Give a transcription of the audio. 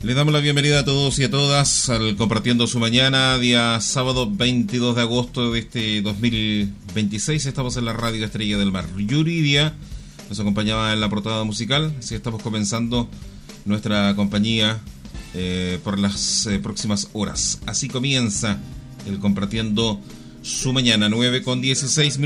Les damos la bienvenida a todos y a todas al Compartiendo su Mañana, día sábado 22 de agosto de este 2026. Estamos en la Radio Estrella del Mar. Yuridia nos acompañaba en la portada musical, así estamos comenzando nuestra compañía por las próximas horas. Así comienza el Compartiendo su Mañana, 9:16 minutos.